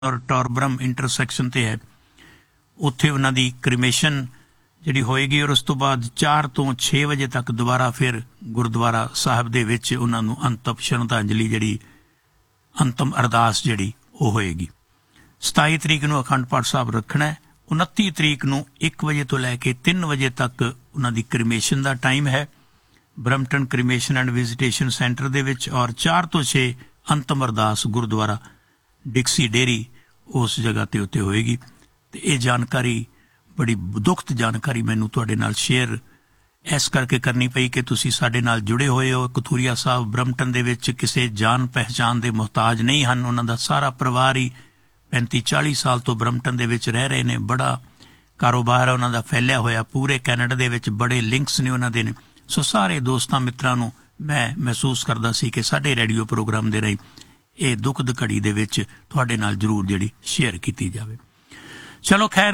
ਔਰ ਟੌਰਬਰਮ ਇੰਟਰਸੈਕਸ਼ਨ 'ਤੇ ਹੈ। ਉੱਥੇ ਉਹਨਾਂ ਦੀ ਕ੍ਰਿਮੇਸ਼ਨ ਜਿਹੜੀ ਹੋਏਗੀ ਔਰ ਉਸ ਤੋਂ ਬਾਅਦ 4 ਤੋਂ 6 ਵਜੇ ਤੱਕ ਦੁਬਾਰਾ ਫਿਰ ਗੁਰਦੁਆਰਾ ਸਾਹਿਬ ਦੇ ਵਿੱਚ ਉਹਨਾਂ ਨੂੰ ਅੰਤਿਮ ਸ਼ਰਧਾਂਜਲੀ ਜਿਹੜੀ ਅੰਤਿਮ ਅਰਦਾਸ ਜਿਹੜੀ ਉਹ ਹੋਏਗੀ। 27 ਤਰੀਕ ਨੂੰ ਅਖੰਡ ਪਾਠ ਸਾਹਿਬ ਰੱਖਣਾ ਹੈ। 29 ਤਰੀਕ ਨੂੰ 1 ਵਜੇ ਤੋਂ ਲੈ ਕੇ 3 ਵਜੇ ਤੱਕ ਉਹਨਾਂ ਦੀ ਕ੍ਰਿਮੇਸ਼ਨ ਦਾ ਟਾਈਮ ਹੈ ਬਰਮਟਨ ਕ੍ਰਿਮੇਸ਼ਨ ਐਂਡ ਵਿਜ਼ੀਟੇਸ਼ਨ ਸੈਂਟਰ ਦੇ ਵਿੱਚ, ਔਰ 4 ਤੋਂ 6 ਅੰਤਿਮ ਅਰਦਾਸ ਗੁਰਦੁਆਰਾ ਡਿਕਸੀ ਡੇਅਰੀ ਉਸ ਜਗ੍ਹਾ 'ਤੇ ਉੱਤੇ ਹੋਏਗੀ। ਅਤੇ ਇਹ ਜਾਣਕਾਰੀ ਬੜੀ ਦੁਖਦ ਜਾਣਕਾਰੀ ਮੈਨੂੰ ਤੁਹਾਡੇ ਨਾਲ ਸ਼ੇਅਰ ਇਸ ਕਰਕੇ ਕਰਨੀ ਪਈ ਕਿ ਤੁਸੀਂ ਸਾਡੇ ਨਾਲ ਜੁੜੇ ਹੋਏ ਹੋ। ਕਥੂਰੀਆ ਸਾਹਿਬ ਬਰਮਟਨ ਦੇ ਵਿੱਚ ਕਿਸੇ ਜਾਣ ਪਹਿਚਾਣ ਦੇ ਮੁਹਤਾਜ ਨਹੀਂ ਹਨ। ਉਹਨਾਂ ਦਾ ਸਾਰਾ ਪਰਿਵਾਰ ਹੀ 35-40 ਸਾਲ ਤੋਂ ਬਰਮਟਨ ਦੇ ਵਿੱਚ ਰਹਿ ਰਹੇ ਨੇ। ਬੜਾ ਕਾਰੋਬਾਰ ਹੈ ਉਹਨਾਂ ਦਾ ਫੈਲਿਆ ਹੋਇਆ ਪੂਰੇ ਕੈਨੇਡਾ ਦੇ ਵਿੱਚ, ਬੜੇ ਲਿੰਕਸ ਨੇ ਉਹਨਾਂ ਦੇ ਨੇ। ਸੋ ਸਾਰੇ ਦੋਸਤਾਂ ਮਿੱਤਰਾਂ ਨੂੰ ਮੈਂ ਮਹਿਸੂਸ ਕਰਦਾ ਸੀ ਕਿ ਸਾਡੇ ਰੇਡੀਓ ਪ੍ਰੋਗਰਾਮ ਦੇ ਰਾਹੀਂ ਇਹ ਦੁਖਦ ਘੜੀ ਦੇ ਵਿੱਚ ਤੁਹਾਡੇ ਨਾਲ ਜ਼ਰੂਰ ਜਿਹੜੀ ਸ਼ੇਅਰ ਕੀਤੀ ਜਾਵੇ। ਚਲੋ ਖੈਰ,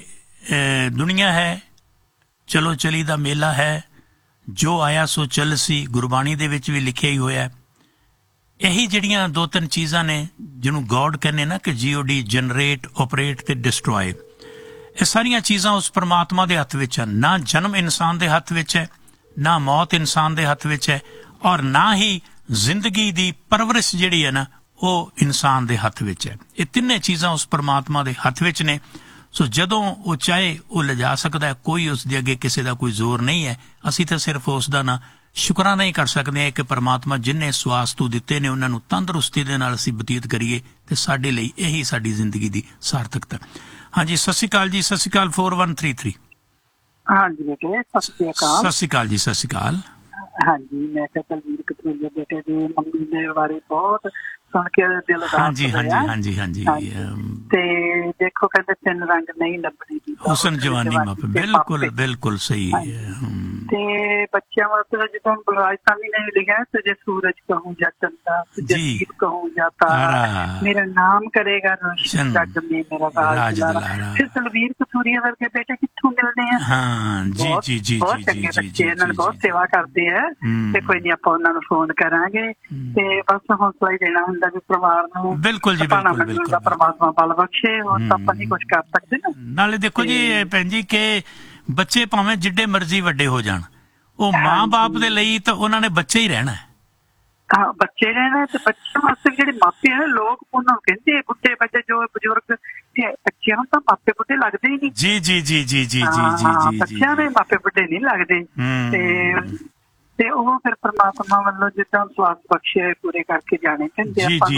ਇਹ ਦੁਨੀਆ ਹੈ, ਚਲੋ ਚਲੀ ਦਾ ਮੇਲਾ ਹੈ, ਜੋ ਆਇਆ ਸੋ ਚੱਲ ਸੀ, ਗੁਰਬਾਣੀ ਦੇ ਵਿੱਚ ਵੀ ਲਿਖਿਆ ਹੀ ਹੋਇਆ। ਇਹੀ ਜਿਹੜੀਆਂ 2-3 ਚੀਜ਼ਾਂ ਨੇ ਜਿਹਨੂੰ ਗੋਡ ਕਹਿੰਦੇ ਨਾ ਕਿ GOD, ਜਨਰੇਟ, ਓਪਰੇਟ ਤੇ ਡਿਸਟਰੋਏ, ਇਹ ਸਾਰੀਆਂ ਚੀਜ਼ਾਂ ਉਸ ਪਰਮਾਤਮਾ ਦੇ ਹੱਥ ਵਿੱਚ ਹਨ। ਨਾ ਜਨਮ ਇਨਸਾਨ ਦੇ ਹੱਥ ਵਿੱਚ ਹੈ, ਨਾ ਮੌਤ ਇਨਸਾਨ ਦੇ ਹੱਥ ਵਿੱਚ ਹੈ, ਔਰ ਨਾ ਹੀ ਜ਼ਿੰਦਗੀ ਦੀ ਪਰਵਰਿਸ਼ ਜਿਹੜੀ ਹੈ ਨਾ ਉਹ ਇਨਸਾਨ ਦੇ ਹੱਥ ਵਿੱਚ ਹੈ। ਇਹ ਤਿੰਨੇ ਚੀਜ਼ਾਂ ਉਸ ਪਰਮਾਤਮਾ ਦੇ ਹੱਥ ਵਿੱਚ ਨੇ। ਸੋ ਜਦੋਂ ਉਹ ਚਾਹੇ ਉਹ ਲਿਜਾ ਸਕਦਾ ਹੈ, ਕੋਈ ਉਸ ਦੇ ਅੱਗੇ ਕਿਸੇ ਦਾ ਕੋਈ ਜ਼ੋਰ ਨਹੀਂ ਹੈ। ਅਸੀਂ ਤਾਂ ਸਿਰਫ ਉਸ ਦਾ ਨਾ ਸ਼ੁਕਰਾਨਾ ਹੀ ਕਰ ਸਕਦੇ ਹਾਂ ਕਿ ਪਰਮਾਤਮਾ ਜਿੰਨੇ ਸਵਾਸ ਤੂੰ ਦਿੱਤੇ ਨੇ ਉਹਨਾਂ ਨੂੰ ਤੰਦਰੁਸਤੀ ਦੇ ਨਾਲ ਅਸੀਂ ਬਤੀਤ ਕਰੀਏ, ਤੇ ਸਾਡੇ ਲਈ ਇਹੀ ਸਾਡੀ ਜ਼ਿੰਦਗੀ ਦੀ ਸਾਰਥਕਤਾ। ਹਾਂਜੀ, ਸਤਿ ਸ਼੍ਰੀ ਅਕਾਲ ਜੀ। ਸਤਿ ਸ਼੍ਰੀ ਅਕਾਲ 4133। ਹਾਂਜੀ ਬੇਟੇ, ਸਤਿ ਸ਼੍ਰੀ ਅਕਾਲ। ਸਤਿ ਸ਼੍ਰੀ ਅਕਾਲ ਜੀ। ਸਤਿ ਸ਼੍ਰੀ ਅਕਾਲ। ਹਾਂਜੀ, ਮੈਂ ਕੁਲਵੀਰ ਕਤੂਰੀਆ ਬੇਟੇ ਦੀ ਮੰਮੀ ਦੇ ਬਾਰੇ ਬਹੁਤ ਸੁਣ ਕੇ ਦਿਲ ਉਦਾਸ ਹੋਇਆ। ਹਾਂਜੀ। ਤੇ ਦੇਖੋ ਕਹਿੰਦੇ 3 ਰੰਗ ਨਹੀਂ ਲੱਭਣੇ ਦੀ ਹੁਸਨ ਜਵਾਨੀ ਮਾਪੇ, ਬਿਲਕੁਲ ਸਹੀ ਹੈ। ਤੇ ਬੱਚਿਆਂ ਵਾਸਤੇ ਜਦੋਂ ਰਾਜਸਥਾਨੀ ਨੇ ਲਿਖਿਆ ਤੇ ਜੇ ਸੂਰਜ ਕਹੂੰ ਜਾਂ ਚੰਦਾ, ਜੀਤ ਕਹੂੰ ਜਾਂ ਤਾਰਾ, ਮੇਰਾ ਨਾਮ ਕਰੇਗਾ ਰੋਸ਼ਨ ਜਗ ਮੇ ਮੇਰਾ ਰਾਜ ਦੁਲਾਰਾ। ਫਿਰ ਕੁਲਵੀਰ ਕਤੂਰੀਆ ਵਰਗੇ ਬੇਟੇ ਕਿੱਥੋਂ ਮਿਲਦੇ ਆ? ਜੀ ਬਹੁਤ ਚੰਗੇ ਬੱਚੇ, ਇਹਨਾਂ ਨੇ ਬਹੁਤ ਸੇਵਾ ਕਰਦੇ ਆ। ਤੇ ਕੋਈ ਨੀ, ਆਪਾਂ ਉਹਨਾਂ ਨੂੰ ਫੋਨ ਕਰਾਂਗੇ ਤੇ ਬਸ ਹੌਸਲਾ ਹੀ ਦੇਣਾ ਹੁੰਦਾ ਵੀ ਪਰਿਵਾਰ ਨੂੰ। ਬਿਲਕੁਲ ਜੀ, ਬਿਲਕੁਲ। ਪਰਮਾਤਮਾ ਬਲ ਬਖਸ਼ੇ, ਹੋਰ ਤਾਂ ਆਪਾਂ ਨਹੀਂ ਕੁਛ ਕਰ ਸਕਦੇ ਨਾ। ਨਾਲੇ ਦੇਖੋ ਜੀ ਭੈਣ ਜੀ ਕਿ ਬੱਚੇ ਭਾਵੇਂ ਜਿੱਡੇ ਮਰਜ਼ੀ ਵੱਡੇ ਹੋ ਜਾਣ, ਉਹ ਮਾਂ ਬਾਪ ਦੇ ਲਈ ਤਾਂ ਉਹਨਾਂ ਨੇ ਬੱਚੇ ਹੀ ਰਹਿਣਾ ਹੈ। ਹਾਂ, ਬੱਚੇ ਰਹਿਣਾ। ਤੇ ਬੱਚਿਆਂ ਵਾਸਤੇ ਜਿਹੜੇ ਮਾਪੇ ਆ, ਲੋਕ ਉਹਨਾਂ ਨੂੰ ਕਹਿੰਦੇ ਬੁੱਢੇ ਬੱਚੇ, ਜੋ ਬਜ਼ੁਰਗ, ਬੱਚਿਆਂ ਨੂੰ ਤਾਂ ਮਾਪੇ ਬੁੱਢੇ ਲੱਗਦੇ ਹੀ ਨਹੀਂ। ਜੀ। ਬੱਚਿਆਂ ਦੇ ਮਾਪੇ ਬੁੱਢੇ ਨਹੀਂ ਲੱਗਦੇ। ਤੇ ਉਹ ਫਿਰ ਪਰਮਾਤਮਾ ਵੱਲੋਂ ਜਿੱਦਾਂ ਸਵਾਸ ਬਖਸ਼ੇ ਪੂਰੇ ਕਰਕੇ ਜਾਣੇ ਪੈਂਦੇ ਆਪਾਂ।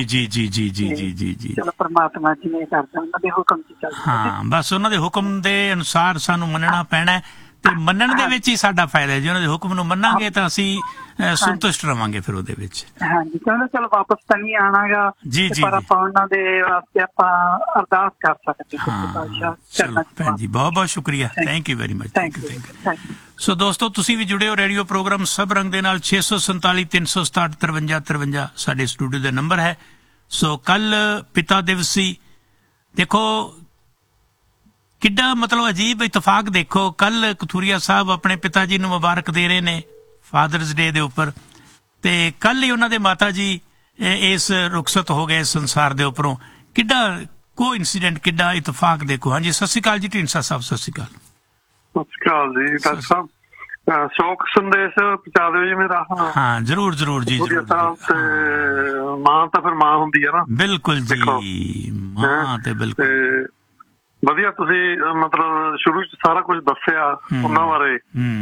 ਜੀ। ਚਲੋ ਪਰਮਾਤਮਾ ਜਿਵੇਂ ਕਰਦਾ ਉਹਨਾਂ ਦੇ ਹੁਕਮ ਚ ਚੱਲਦੇ। ਹਾਂ, ਬਸ ਉਹਨਾਂ ਦੇ ਹੁਕਮ ਦੇ ਅਨੁਸਾਰ ਸਾਨੂੰ ਮੰਨਣਾ ਪੈਣਾ ਹੈ, ਤੇ ਮੰਨਣ ਦੇ ਵਿੱਚ ਹੀ ਸਾਡਾ ਫਾਇਦਾ ਹੈ। ਜੇ ਉਹਨਾਂ ਦੇ ਹੁਕਮ ਨੂੰ ਮੰਨਾਂਗੇ ਤਾਂ ਅਸੀਂ ਸੰਤੁਸ਼ਟ ਰਵਾਂਗੇ ਫਿਰ ਉਹਦੇ ਵਿੱਚ। ਹਾਂਜੀ, ਚਲੋ ਵਾਪਸ ਤਾਂ ਨਹੀਂ ਆਉਣਾਗਾ, ਪਰ ਆਪਾਂ ਉਹਨਾਂ ਦੇ ਵਾਸਤੇ ਆਪਾਂ ਅਰਦਾਸ ਕਰ ਸਕਦੇ ਹਾਂ। ਚਲੋ ਭੈਣ ਜੀ, ਬਹੁਤ ਬਹੁਤ ਸ਼ੁਕਰੀਆ। Thank you very much. Thank you. ਸੋ ਦੋਸਤੋ, ਤੁਸੀਂ ਵੀ ਜੁੜੇ ਹੋ ਰੇਡੀਓ ਪ੍ਰੋਗਰਾਮ ਸਭ ਰੰਗ ਦੇ ਨਾਲ। 647 367 53 53 ਸਾਡੇ ਸਟੂਡੀਓ ਦਾ ਨੰਬਰ ਹੈ। ਸੋ ਕੱਲ ਪਿਤਾ ਦਿਵਸ ਸੀ। ਦੇਖੋ ਕਿੱਡਾ ਮਤਲਬ ਅਜੀਬ ਇਤਫਾਕ, ਦੇਖੋ ਕੱਲ ਕਥੂਰੀਆ ਸਾਹਿਬ ਆਪਣੇ ਪਿਤਾ ਜੀ ਨੂੰ ਮੁਬਾਰਕ ਦੇ ਰਹੇ ਨੇ ਫਾਦਰਸ ਡੇ ਦੇ ਉੱਪਰ, ਤੇ ਕੱਲ ਹੀ ਉਹਨਾਂ ਦੇ ਮਾਤਾ ਜੀ ਇਸ ਰੁਖਸਤ ਹੋ ਗਏ ਸੰਸਾਰ ਦੇ ਉੱਪਰੋਂ। ਕਿੱਡਾ ਕੋ ਇਨਸੀਡੈਂਟ, ਕਿੱਡਾ ਇਤਫਾਕ ਦੇਖੋ। ਹਾਂਜੀ, ਸਤਿ ਸ਼੍ਰੀ ਅਕਾਲ ਜੀ ਢੀਂਡਸਾ ਸਾਹਿਬ। ਸਤਿ ਸ਼੍ਰੀ ਅਕਾਲ। ਸਤਿ ਸ਼੍ਰੀ ਅਕਾਲ ਜੀ ਡਾਕਟਰ ਸਾਹਿਬ। ਸ਼ੋਕ ਸੰਦੇਸ਼ ਪਹੁੰਚਾ ਦਿਓ ਜੀ ਮੇਰਾ। ਹਾਂ, ਜ਼ਰੂਰ ਜੀ। ਤੇ ਮਾਂ ਤਾਂ ਫਿਰ ਮਾਂ ਹੁੰਦੀ ਹੈ ਨਾ। ਬਿਲਕੁਲ ਜੀ, ਮਾਂ ਤੇ ਬਿਲਕੁਲ ਵਧੀਆ। ਤੁਸੀਂ ਮਤਲਬ ਸ਼ੁਰੂ ਚ ਸਾਰਾ ਕੁਝ ਦੱਸਿਆ ਉਹਨਾਂ ਬਾਰੇ।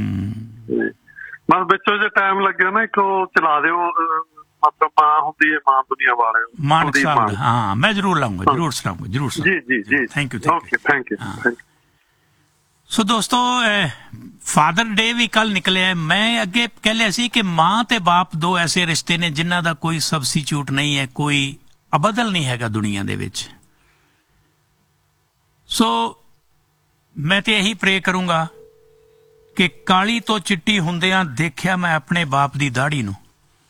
ਬਸ ਵਿੱਚੋਂ ਜੇ ਟਾਈਮ ਲੱਗਿਆ ਨਾ ਇੱਕ ਉਹ ਚਲਾ ਦਿਓ, ਮਤਲਬ ਮਾਂ ਹੁੰਦੀ ਹੈ, ਮਾਂ ਦੁਨੀਆ ਵਾਲੇ। ਹਾਂ, ਮੈਂ ਜ਼ਰੂਰ ਲਾਉਂਗਾ, ਜ਼ਰੂਰ ਸੁਣਾਉਂਗਾ। ਜੀ। Thank you. Thank you. ਸੋ ਦੋਸਤੋ, ਫਾਦਰ ਡੇ ਵੀ ਕੱਲ ਨਿਕਲਿਆ। ਮੈਂ ਅੱਗੇ ਕਹਿ ਲਿਆ ਸੀ ਕਿ ਮਾਂ ਤੇ ਬਾਪ ਦੋ ਐਸੇ ਰਿਸ਼ਤੇ ਨੇ ਜਿਨ੍ਹਾਂ ਦਾ ਕੋਈ ਸਬਸਟੀਚਿਊਟ ਨਹੀਂ ਹੈ, ਕੋਈ ਅਬਦਲ ਨਹੀਂ ਹੈਗਾ ਦੁਨੀਆ ਦੇ ਵਿੱਚ। ਸੋ ਮੈਂ ਤੇ ਇਹੀ ਪ੍ਰੇ ਕਰੂੰਗਾ ਕਿ ਕਾਲੀ ਤੋਂ ਚਿੱਟੀ ਹੁੰਦਿਆਂ ਦੇਖਿਆ ਮੈਂ ਆਪਣੇ ਬਾਪ ਦੀ ਦਾੜੀ ਨੂੰ।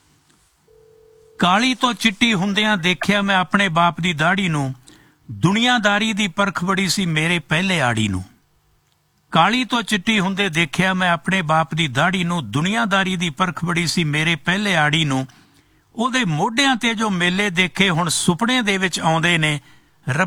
ਕਾਲੀ ਤੋਂ ਚਿੱਟੀ ਹੁੰਦਿਆਂ ਦੇਖਿਆ ਮੈਂ ਆਪਣੇ ਬਾਪ ਦੀ ਦਾੜੀ ਨੂੰ। ਦੁਨੀਆਦਾਰੀ ਦੀ ਪਰਖ ਬੜੀ ਸੀ ਮੇਰੇ ਪਹਿਲੇ ਆੜੀ ਨੂੰ। ਕਾਲੀ ਤੋਂ ਚਿੱਟੀ ਹੁੰਦੇ ਦੇਖਿਆ ਮੈਂ ਆਪਣੇ ਬਾਪ ਦੀ ਦਾੜੀ ਨੂੰ। ਦੁਨੀਆਦਾਰੀ ਦੀ ਪਰਖ ਬੜੀ ਸੀ ਮੇਰੇ ਪਹਿਲੇ ਆੜੀ ਨੂੰ। ਉਹਦੇ ਮੋਢਿਆਂ ਤੇ ਜੋ ਮੇਲੇ ਦੇਖੇ ਹੁਣ ਸੁਪਨੇ ਦੇ ਵਿੱਚ ਆਉਂਦੇ ਨੇ।